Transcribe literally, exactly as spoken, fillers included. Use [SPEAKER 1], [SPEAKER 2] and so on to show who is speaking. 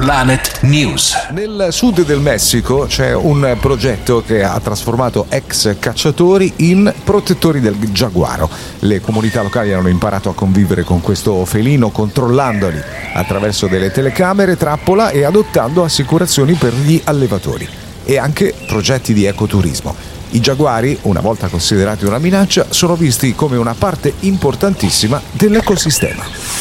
[SPEAKER 1] Planet News.
[SPEAKER 2] Nel sud del Messico c'è un progetto che ha trasformato ex cacciatori in protettori del giaguaro. Le comunità locali hanno imparato a convivere con questo felino controllandoli attraverso delle telecamere, trappola e adottando assicurazioni per gli allevatori. E anche progetti di ecoturismo. I giaguari, una volta considerati una minaccia, sono visti come una parte importantissima dell'ecosistema.